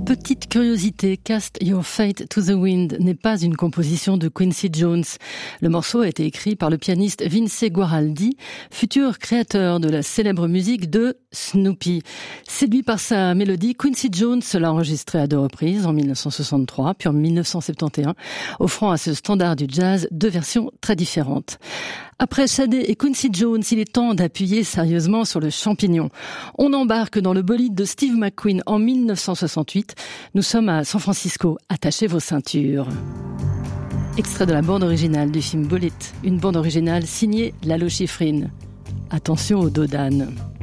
Petite curiosité, Cast Your Fate to the Wind n'est pas une composition de Quincy Jones. Le morceau a été écrit par le pianiste Vince Guaraldi, futur créateur de la célèbre musique de Snoopy. Séduit par sa mélodie, Quincy Jones l'a enregistré à 2 reprises, en 1963 puis en 1971, offrant à ce standard du jazz 2 versions très différentes. Après Sade et Quincy Jones, il est temps d'appuyer sérieusement sur le champignon. On embarque dans le bolide de Steve McQueen en 1968. Nous sommes à San Francisco. Attachez vos ceintures. Extrait de la bande originale du film Bullitt, une bande originale signée Lalo Schifrin. Attention au dos d'âne.